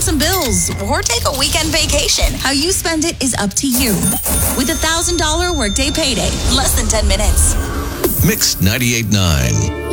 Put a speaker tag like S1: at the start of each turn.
S1: some bills or take a weekend vacation. How you spend it is up to you. With $1,000 workday payday, less than 10 minutes.
S2: Mix 98.9.